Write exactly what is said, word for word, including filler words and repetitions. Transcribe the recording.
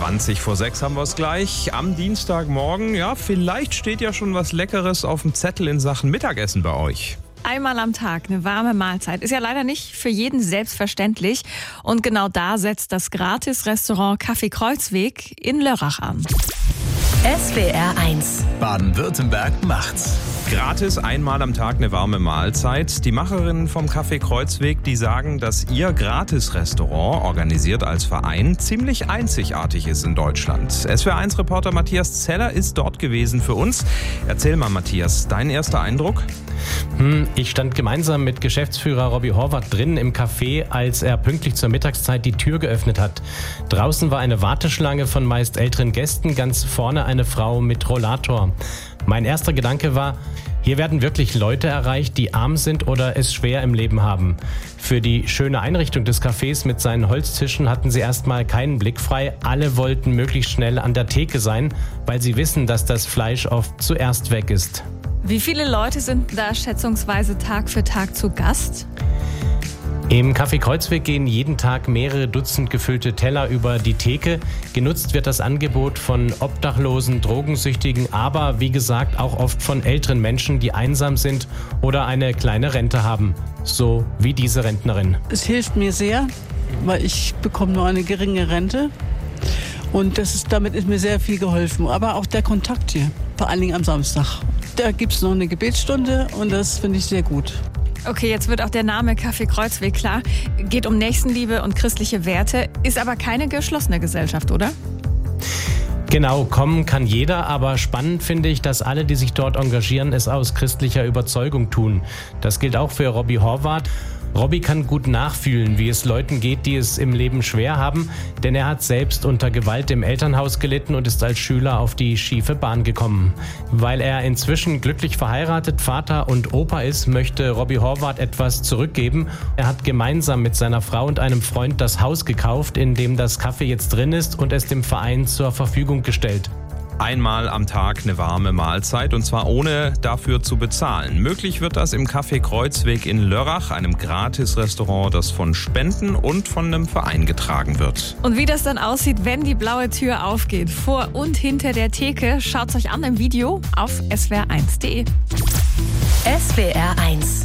zwanzig vor sechs haben wir es gleich. Am Dienstagmorgen, ja, vielleicht steht ja schon was Leckeres auf dem Zettel in Sachen Mittagessen bei euch. Einmal am Tag eine warme Mahlzeit. Ist ja leider nicht für jeden selbstverständlich. Und genau da setzt das Gratis-Restaurant Café Kreuzweg in Lörrach an. S W R eins. Baden-Württemberg macht's. Gratis einmal am Tag eine warme Mahlzeit. Die Macherinnen vom Café Kreuzweg, die sagen, dass ihr Gratis-Restaurant, organisiert als Verein, ziemlich einzigartig ist in Deutschland. S W R eins Reporter Matthias Zeller ist dort gewesen für uns. Erzähl mal, Matthias, dein erster Eindruck? Hm, ich stand gemeinsam mit Geschäftsführer Robby Horvath drinnen im Café, als er pünktlich zur Mittagszeit die Tür geöffnet hat. Draußen war eine Warteschlange von meist älteren Gästen, ganz vorne eine Frau mit Rollator. Mein erster Gedanke war, hier werden wirklich Leute erreicht, die arm sind oder es schwer im Leben haben. Für die schöne Einrichtung des Cafés mit seinen Holztischen hatten sie erstmal keinen Blick frei. Alle wollten möglichst schnell an der Theke sein, weil sie wissen, dass das Fleisch oft zuerst weg ist. Wie viele Leute sind da schätzungsweise Tag für Tag zu Gast? Im Café Kreuzweg gehen jeden Tag mehrere Dutzend gefüllte Teller über die Theke. Genutzt wird das Angebot von Obdachlosen, Drogensüchtigen, aber wie gesagt auch oft von älteren Menschen, die einsam sind oder eine kleine Rente haben. So wie diese Rentnerin. Es hilft mir sehr, weil ich bekomme nur eine geringe Rente. Und das ist, damit ist mir sehr viel geholfen. Aber auch der Kontakt hier, vor allen Dingen am Samstag. Da gibt es noch eine Gebetsstunde und das finde ich sehr gut. Okay, jetzt wird auch der Name Café Kreuzweg klar. Geht um Nächstenliebe und christliche Werte, ist aber keine geschlossene Gesellschaft, oder? Genau, kommen kann jeder, aber spannend finde ich, dass alle, die sich dort engagieren, es aus christlicher Überzeugung tun. Das gilt auch für Robby Horvath. Robby kann gut nachfühlen, wie es Leuten geht, die es im Leben schwer haben, denn er hat selbst unter Gewalt im Elternhaus gelitten und ist als Schüler auf die schiefe Bahn gekommen. Weil er inzwischen glücklich verheiratet, Vater und Opa ist, möchte Robby Horvath etwas zurückgeben. Er hat gemeinsam mit seiner Frau und einem Freund das Haus gekauft, in dem das Café jetzt drin ist, und es dem Verein zur Verfügung gestellt. Einmal am Tag eine warme Mahlzeit, und zwar ohne dafür zu bezahlen. Möglich wird das im Café Kreuzweg in Lörrach, einem Gratis-Restaurant, das von Spenden und von einem Verein getragen wird. Und wie das dann aussieht, wenn die blaue Tür aufgeht, vor und hinter der Theke, schaut's euch an im Video auf S W R eins punkt de. S W R eins.